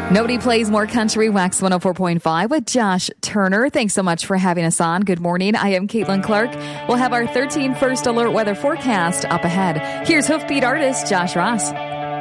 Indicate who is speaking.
Speaker 1: Nobody plays more country. Wax 104.5 with Josh Turner. Thanks so much for having us on. Good morning. I am Caitlin Clark. We'll have our 13 first alert weather forecast up ahead. Here's Hoofbeat artist Josh Ross.